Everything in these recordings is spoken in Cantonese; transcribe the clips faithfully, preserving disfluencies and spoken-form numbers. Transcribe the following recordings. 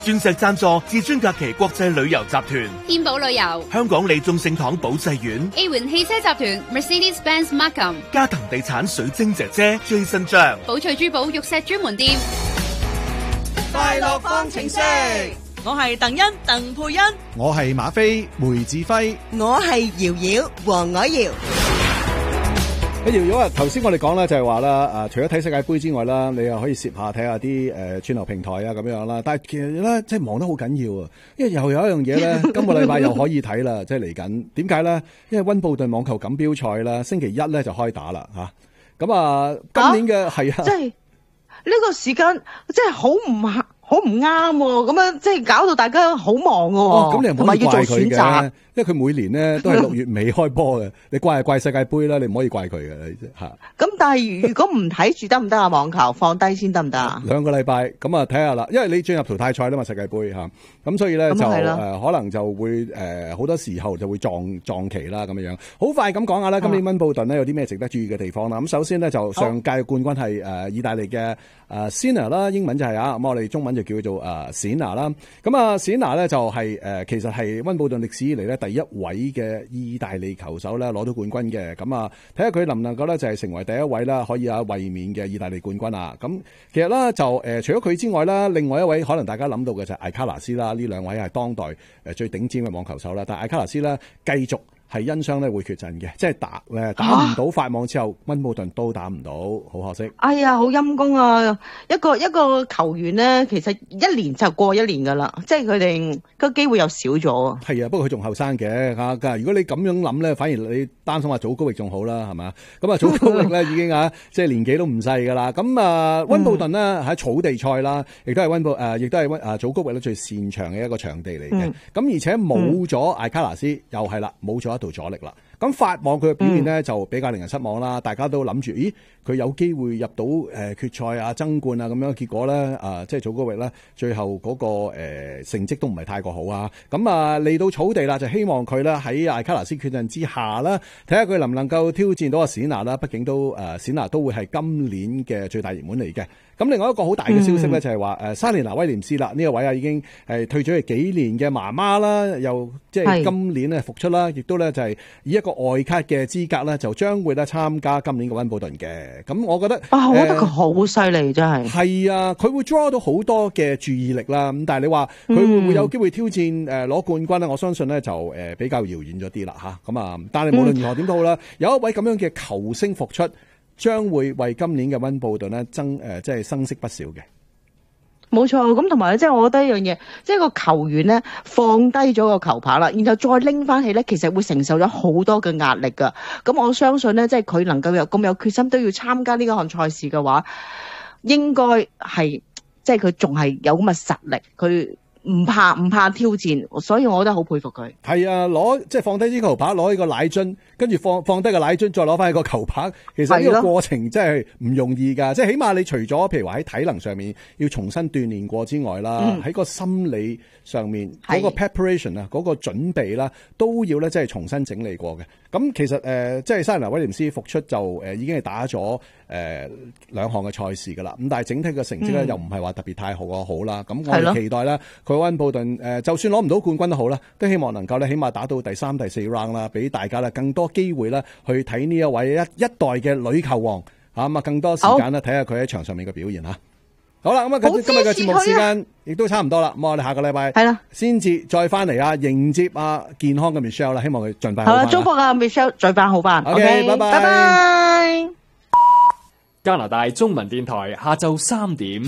鑽石贊助至尊假期國際旅遊集團、 天寶旅遊、 香港利眾聖堂保濟院、 A 環汽車集團、Mercedes-Benz Markham、 嘉騰地產水晶姐姐、Jason張、 寶翠珠寶玉石專門店。 快樂方程式， 我係鄧欣鄧佩欣， 我係馬飛梅志輝， 我係瑤瑤黃藹瑤。 阿瑤瑤啊，頭先我哋講啦，就係話啦，誒，除咗睇世界盃之外啦，你又可以攝下睇下啲誒串流平台啊咁樣啦。但係其實咧，即係忙得好緊要啊，因為又有一樣嘢咧，今個禮拜又可以睇啦，即係嚟緊。點解咧？因為溫布頓網球錦標賽啦，星期一咧就開打啦吓。咁啊，今年嘅係啊， 即係呢個時間，即係好唔合。好唔啱喎，咁樣即係搞到大家好忙喎， 咁你又唔可以怪佢嘅，因為佢每年咧都係六月尾開波嘅，你怪係怪世界盃啦，你唔可以怪佢嘅吓。咁但係如果唔睇住得唔得啊？網球放低先得唔得啊？ 兩個禮拜咁啊，睇下啦，因為你進入淘汰賽啦嘛，世界盃吓，咁所以咧就誒可能就會誒好多時候就會撞撞期啦咁樣樣。好快咁講下啦，今年溫布頓咧有啲咩值得注意嘅地方啦。咁首先咧就上屆嘅冠軍係誒意大利嘅誒 Sinner 啦，英文就係啊，咁我哋中文就叫做誒史拿啦，咁啊史拿咧就係誒其實係溫布頓歷史以嚟咧第一位嘅意大利球手咧攞到冠軍嘅，咁啊睇下佢能唔能夠咧就係成為第一位啦可以啊衛冕嘅意大利冠軍啊。咁其實咧就誒除咗佢之外啦，另外一位可能大家諗到嘅就係艾卡拿斯啦，呢兩位係當代誒最頂尖嘅網球手啦，但係艾卡拿斯咧繼續係因傷咧會缺陣嘅，即係打誒打唔到法網之後，溫布頓都打唔到，好可惜。 哎呀，好陰功啊！一個一個球員咧，其實一年就過一年噶啦，即係佢哋個機會又少咗。 係啊，不過佢仲後生嘅嚇。如果你咁樣諗咧，反而你擔心話祖高域仲好啦，係嘛？咁啊，祖高域咧已經啊，即係年紀都唔細噶啦。咁啊，溫布頓呢，喺草地賽啦，亦都係溫布誒，亦都係溫啊祖高域咧最擅長嘅一個場地嚟嘅。咁、嗯、而且冇咗艾卡拿斯，又係啦，冇咗度阻力啦，咁法網佢嘅表現咧就比較令人失望啦、嗯。大家都諗住，咦，佢有機會入到誒、呃、決賽啊、爭冠啊咁樣，結果咧啊、呃，即係祖高域咧，最後嗰、那個誒、呃、成績都唔係太過好啊。咁啊嚟到草地啦，就希望佢咧喺艾卡拿斯缺陣之下啦，睇下佢能唔能夠挑戰到阿史拿啦。畢竟都誒史拿都會係今年嘅最大熱門嚟嘅。咁另外一個好大嘅消息咧、嗯、就係話誒莎蓮娜威廉斯啦，呢個位啊已經係退咗去幾年嘅媽媽啦，又即係今年咧復出啦，亦都咧就係以一個外卡嘅資格咧，就將會咧參加今年嘅溫布頓嘅。咁我覺得啊，我覺得佢好犀利，真係係啊，佢會 draw 到好多嘅注意力啦。咁但係你話佢會唔會有機會挑戰誒攞冠軍咧？我相信咧就誒比較遙遠咗啲啦吓。咁啊，但係無論如何點都好啦，有一位咁樣嘅球星復出，將會為今年嘅溫布頓咧增誒即係生色不少嘅。 冇錯，咁同埋咧，即係我覺得一樣嘢，即係個球員咧放低咗個球拍啦，然後再拎翻起咧，其實會承受咗好多嘅壓力噶。咁我相信咧，即係佢能夠有咁有決心都要參加呢個項賽事嘅話，應該係即係佢仲係有咁嘅實力，佢唔怕唔怕挑戰，所以我覺得好佩服佢。 係啊，攞即係放低啲球拍，攞呢個奶樽，跟住放放低個奶樽，再攞翻個球拍。其實呢個過程真係唔容易噶，即係起碼你除咗譬如話喺體能上面要重新鍛煉過之外啦，喺、嗯、個心理上面嗰、嗰個 preparation 啊，嗰個準備啦，都要咧即係重新整理過嘅。咁其實誒、呃，即係莎蓮娜威廉斯復出就誒、呃、已經係打咗誒兩項嘅賽事噶啦。咁但係整體嘅成績咧、嗯、又唔係話特別太好啊好啦。咁我哋期待咧佢溫布頓誒、呃，就算攞唔到冠軍都好啦，都希望能夠咧起碼打到第三、第四 round 啦，俾大家咧更多機會咧去睇呢一位一一代嘅女球王嚇咁啊，更多時間咧睇下佢喺場上面嘅表現嚇。好啦，咁啊，今日嘅節目時間亦都差唔多啦。咁我哋下個禮拜係啦，先至再翻嚟啊，迎接啊健康嘅 Michelle 啦，希望佢盡快好翻。好啦，祝福啊 Michelle 盡快好翻。OK，拜拜，拜拜。 加拿大中文電台下晝三點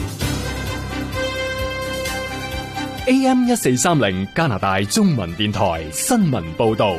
A M 一四三零加拿大中文電台新聞報道。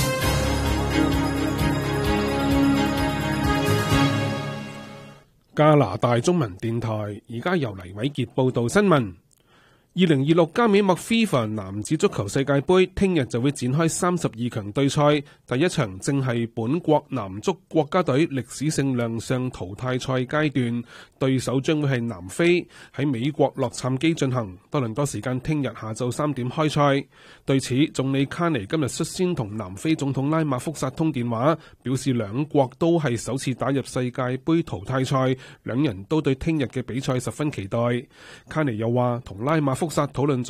加拿大中文電台而家由黎偉傑報道新聞。二零二六加美麥 FIFA 男子足球世界盃聽日就會展開三十二強對賽，第一場正係本國男足國家隊歷史性亮相淘汰賽階段，對手將會係南非，喺美國洛杉磯進行。多倫多時間聽日下晝三點開賽。對此，總理卡尼今日率先同南非總統拉馬福薩通電話，表示兩國都係首次打入世界盃淘汰賽，兩人都對聽日嘅比賽十分期待。卡尼又話同拉馬福薩討論咗